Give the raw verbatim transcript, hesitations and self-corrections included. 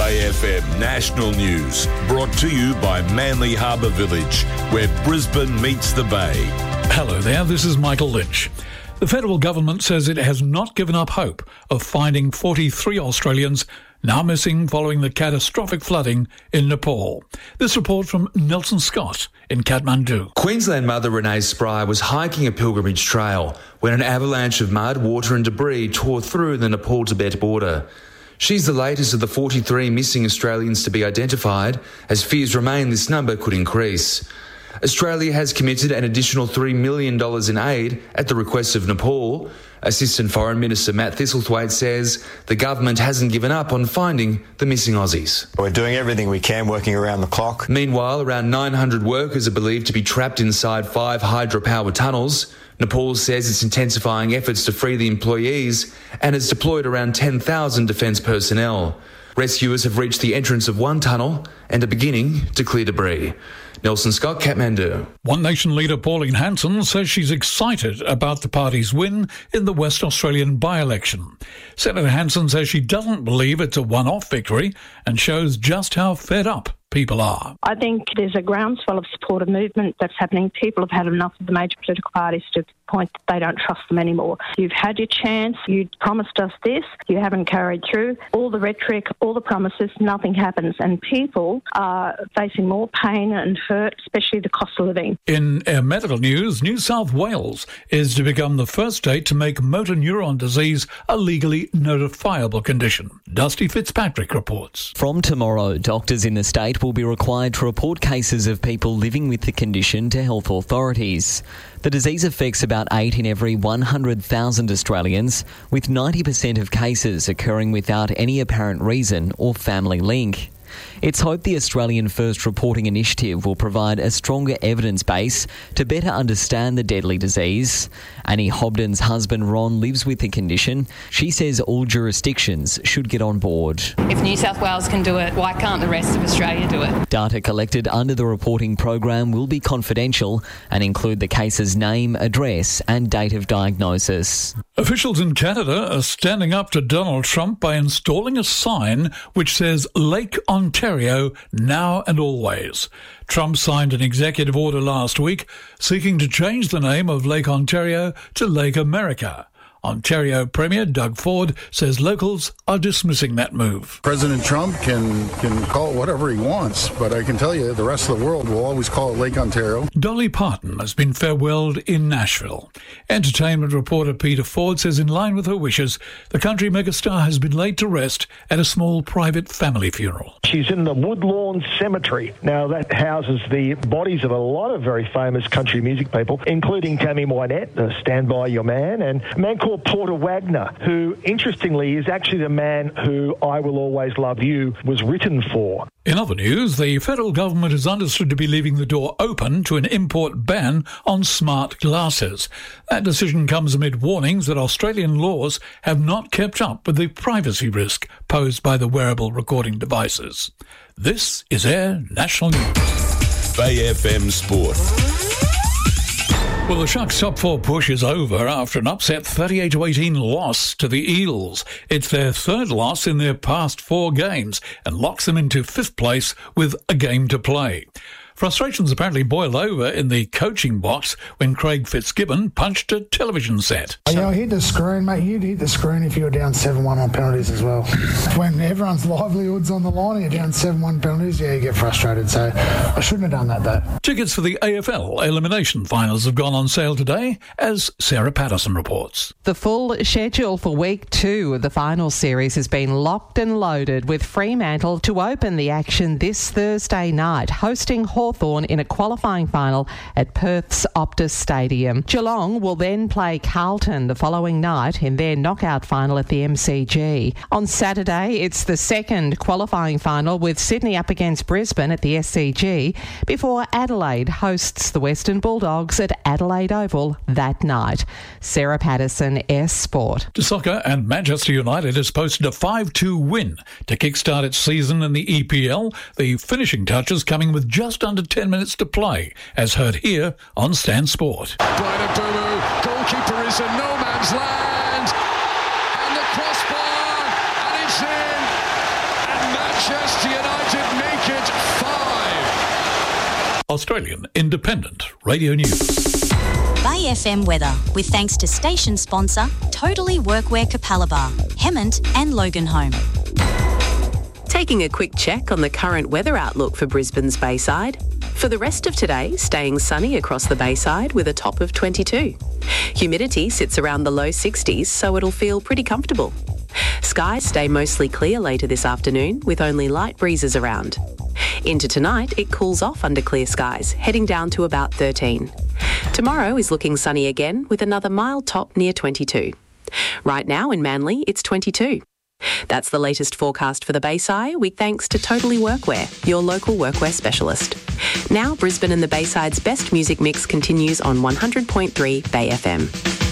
Bay F M National News, brought to you by Manly Harbour Village, where Brisbane meets the Bay. Hello there, this is Michael Lynch. The federal government says it has not given up hope of finding forty-three Australians now missing following the catastrophic flooding in Nepal. This report from Nelson Scott in Kathmandu. Queensland mother Renee Spry was hiking a pilgrimage trail when an avalanche of mud, water and debris tore through the Nepal-Tibet border. She's the latest of the forty-three missing Australians to be identified, as fears remain this number could increase. Australia has committed an additional three million dollars in aid at the request of Nepal. Assistant Foreign Minister Matt Thistlethwaite says the government hasn't given up on finding the missing Aussies. We're doing everything we can, working around the clock. Meanwhile, around nine hundred workers are believed to be trapped inside five hydropower tunnels. Nepal says it's intensifying efforts to free the employees and has deployed around ten thousand defence personnel. Rescuers have reached the entrance of one tunnel and are beginning to clear debris. Nelson Scott, Kathmandu. One Nation leader Pauline Hanson says she's excited about the party's win in the West Australian by-election. Senator Hanson says she doesn't believe it's a one-off victory and shows just how fed up people are. I think there's a groundswell of supporter movement that's happening. People have had enough of the major political parties to the point that they don't trust them anymore. You've had your chance. You promised us this. You haven't carried through. All the rhetoric, all the promises, nothing happens. And people are facing more pain and hurt, especially the cost of living. In our medical news, New South Wales is to become the first state to make motor neuron disease a legally notifiable condition. Dusty Fitzpatrick reports. From tomorrow, doctors in the state will be required to report cases of people living with the condition to health authorities. The disease affects about eight in every one hundred thousand Australians, with ninety percent of cases occurring without any apparent reason or family link. It's hoped the Australian First Reporting Initiative will provide a stronger evidence base to better understand the deadly disease. Annie Hobden's husband Ron lives with the condition. She says all jurisdictions should get on board. If New South Wales can do it, why can't the rest of Australia do it? Data collected under the reporting program will be confidential and include the case's name, address and date of diagnosis. Officials in Canada are standing up to Donald Trump by installing a sign which says Lake Ontario now and always. Trump signed an executive order last week seeking to change the name of Lake Ontario to Lake America. Ontario Premier Doug Ford says locals are dismissing that move. President Trump can, can call it whatever he wants, but I can tell you the rest of the world will always call it Lake Ontario. Dolly Parton has been farewelled in Nashville. Entertainment reporter Peter Ford says in line with her wishes, the country megastar has been laid to rest at a small private family funeral. She's in the Woodlawn Cemetery. Now, that houses the bodies of a lot of very famous country music people, including Tammy Wynette, uh, Stand By Your Man, and a man called Porter Wagner, who, interestingly, is actually the man who I Will Always Love You was written for. In other news, the federal government is understood to be leaving the door open to an import ban on smart glasses. That decision comes amid warnings that Australian laws have not kept up with the privacy risk posed by the wearable recording devices. This is Air National News. Bay F M Sport. Well, the Sharks' top four push is over after an upset thirty-eight to eighteen loss to the Eels. It's their third loss in their past four games and locks them into fifth place with a game to play. Frustrations apparently boiled over in the coaching box when Craig Fitzgibbon punched a television set. Yeah, I hit the screen, mate. You'd hit the screen if you were down seven one on penalties as well. When everyone's livelihood's on the line and you're down seven one penalties, yeah, you get frustrated. So I shouldn't have done that, though. Tickets for the A F L elimination finals have gone on sale today, as Sarah Patterson reports. The full schedule for week two of the final series has been locked and loaded, with Fremantle to open the action this Thursday night, hosting Hawthorn in a qualifying final at Perth's Optus Stadium. Geelong will then play Carlton the following night in their knockout final at the M C G. On Saturday, it's the second qualifying final, with Sydney up against Brisbane at the S C G, before Adelaide hosts the Western Bulldogs at Adelaide Oval that night. Sarah Patterson, S Sport. To soccer, and Manchester United has posted a five two win to kickstart its season in the E P L, the finishing touches coming with just under ten minutes to play, as heard here on Stan Sport. Brian Mbeumo, goalkeeper is in no man's land, and the crossbar, and it's in, and Manchester Australian Independent Radio News. Bay F M weather, with thanks to station sponsor Totally Workwear Capalaba, Hemmant and Loganholme. Taking a quick check on the current weather outlook for Brisbane's Bayside. For the rest of today, staying sunny across the Bayside with a top of twenty-two. Humidity sits around the low sixties, so it'll feel pretty comfortable. Skies stay mostly clear later this afternoon, with only light breezes around. Into tonight, it cools off under clear skies, heading down to about thirteen. Tomorrow is looking sunny again, with another mild top near twenty-two. Right now in Manly, it's twenty-two. That's the latest forecast for the Bayside, with thanks to Totally Workwear, your local workwear specialist. Now, Brisbane and the Bayside's best music mix continues on one hundred point three Bay F M.